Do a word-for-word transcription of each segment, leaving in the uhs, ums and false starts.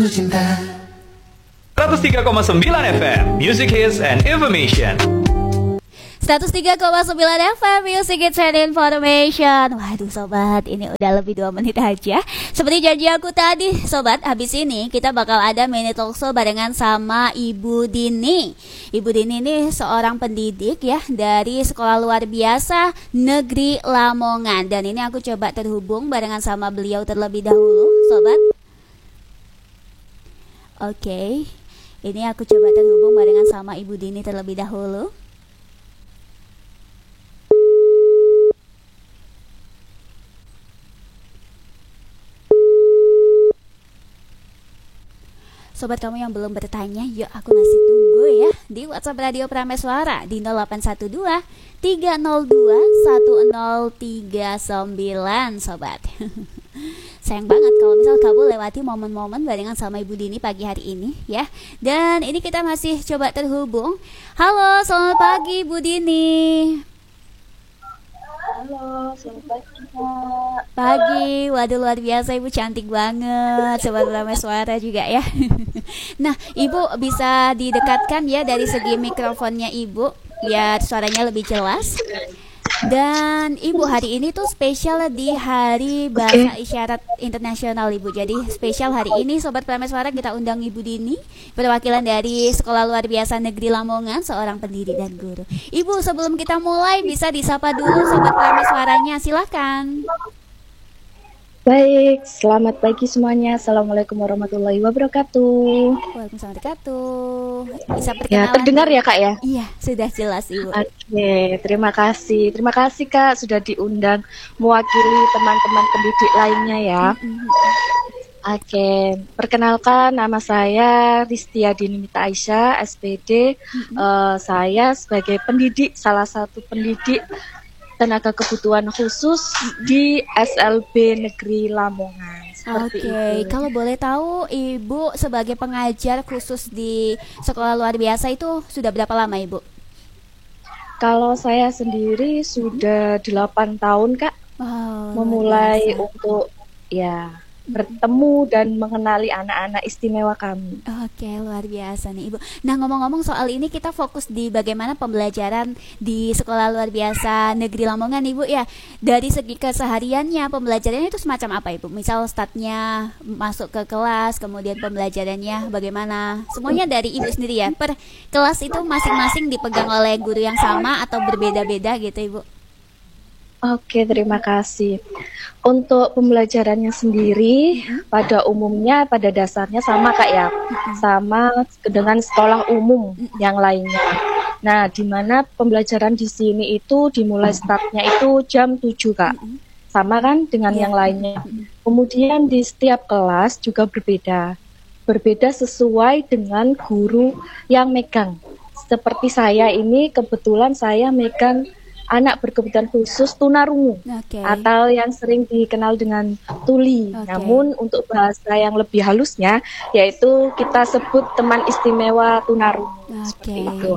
seratus tiga koma sembilan F M Music Hits and Information. seratus tiga koma sembilan F M Music Hits and Information. Waduh sobat, ini udah lebih dua menit aja. Seperti janji aku tadi sobat, habis ini kita bakal ada mini talkshow barengan sama Ibu Dini. Ibu Dini ini seorang pendidik ya dari sekolah luar biasa Negeri Lamongan. Dan ini aku coba terhubung barengan sama beliau terlebih dahulu sobat. Oke, ini aku coba terhubung barengan sama Ibu Dini terlebih dahulu. Sobat kamu yang belum bertanya, yuk aku masih tunggu ya di WhatsApp Radio Prameswara di nol delapan satu dua tiga nol dua satu nol tiga sembilan sobat. Sayang banget kalau misal kamu lewati momen-momen barengan sama Ibu Dini pagi hari ini ya. Dan ini kita masih coba terhubung. Halo, selamat pagi Bu Dini. Halo, selamat pagi Kak. Pagi, waduh luar biasa Ibu, cantik banget. Sobat Prameswara juga ya. Nah, Ibu bisa didekatkan ya dari segi mikrofonnya Ibu, biar suaranya lebih jelas. Dan Ibu hari ini tuh spesial di Hari Bahasa Isyarat Internasional Ibu. Jadi spesial hari ini Sobat Prameswara kita undang Ibu Dini, perwakilan dari Sekolah Luar Biasa Negeri Lamongan, seorang pendiri dan guru. Ibu sebelum kita mulai bisa disapa dulu Sobat Prameswaranya, silakan. Baik, selamat pagi semuanya. Assalamualaikum warahmatullahi wabarakatuh. Waalaikumsalam warahmatullahi wabarakatuh. Bisa Ya, perkenalan? terdengar ya Kak ya? Iya, sudah jelas Ibu. Oke, terima kasih. Terima kasih Kak sudah diundang mewakili teman-teman pendidik lainnya ya. Mm-hmm. Oke, perkenalkan nama saya Ristia Dinimita Aisyah, S P D. Mm-hmm. Uh, saya sebagai pendidik, salah satu pendidik tenaga kebutuhan khusus di S L B Negeri Lamongan. Oke, okay. Kalau boleh tahu Ibu sebagai pengajar khusus di sekolah luar biasa itu sudah berapa lama Ibu? Kalau saya sendiri sudah delapan tahun Kak, wow, memulai untuk ya bertemu dan mengenali anak-anak istimewa kami. Oke, luar biasa nih Ibu. Nah, ngomong-ngomong soal ini kita fokus di bagaimana pembelajaran di sekolah luar biasa Negeri Lamongan Ibu ya. Dari segi kesehariannya pembelajarannya itu semacam apa Ibu? Misal startnya masuk ke kelas, kemudian pembelajarannya bagaimana? Semuanya dari Ibu sendiri ya. Per kelas itu masing-masing dipegang oleh guru yang sama atau berbeda-beda gitu Ibu? Oke, terima kasih. Untuk pembelajarannya sendiri, mm-hmm. pada umumnya, pada dasarnya sama Kak ya, mm-hmm. sama dengan sekolah umum mm-hmm. yang lainnya. Nah, di mana pembelajaran di sini itu dimulai startnya itu jam tujuh Kak, mm-hmm. sama kan dengan yeah. yang lainnya. Mm-hmm. Kemudian di setiap kelas juga berbeda, berbeda sesuai dengan guru yang megang. Seperti saya ini, kebetulan saya megang anak berkebutuhan khusus tunarungu, okay. atau yang sering dikenal dengan tuli. Okay. Namun untuk bahasa yang lebih halusnya, yaitu kita sebut teman istimewa tunarungu. Okay. Seperti itu.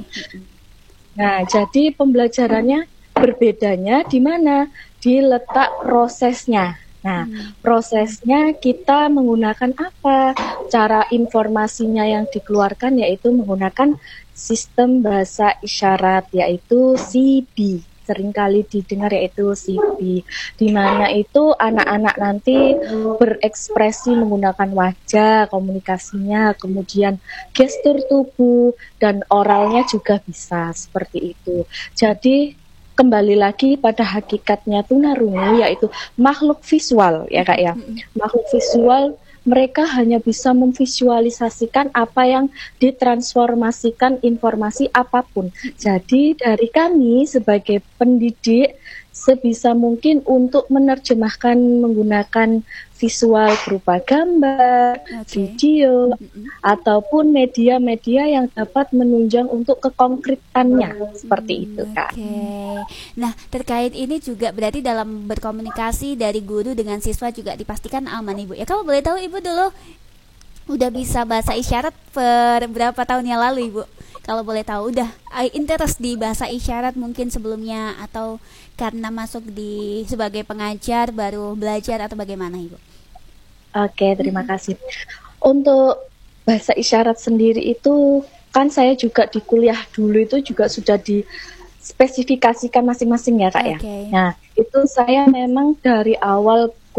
Nah, jadi pembelajarannya berbedanya di mana? Di letak prosesnya. Nah, hmm. prosesnya kita menggunakan apa? Cara informasinya yang dikeluarkan yaitu menggunakan sistem bahasa isyarat, yaitu C B. Seringkali didengar yaitu C B, di mana itu anak-anak nanti berekspresi menggunakan wajah, komunikasinya, kemudian gestur tubuh, dan oralnya juga bisa seperti itu. Jadi kembali lagi pada hakikatnya tunarungu, yaitu makhluk visual ya Kak ya. Makhluk visual, mereka hanya bisa memvisualisasikan apa yang ditransformasikan informasi apapun. Jadi dari kami sebagai pendidik sebisa mungkin untuk menerjemahkan menggunakan visual berupa gambar, okay. video, mm-hmm. ataupun media-media yang dapat menunjang untuk kekonkretannya, mm-hmm. seperti itu Kak. Oke. Okay. Nah, terkait ini juga berarti dalam berkomunikasi dari guru dengan siswa juga dipastikan aman Ibu. Ya, kalau boleh tahu Ibu dulu udah bisa bahasa isyarat per berapa tahun yang lalu Ibu? Kalau boleh tahu, udah interest di bahasa isyarat mungkin sebelumnya atau karena masuk di sebagai pengajar baru belajar atau bagaimana Ibu? Oke, terima kasih. Untuk bahasa isyarat sendiri itu kan saya juga di kuliah dulu itu juga sudah dispesifikasikan masing-masing ya Kak okay. ya. Nah itu saya memang dari awal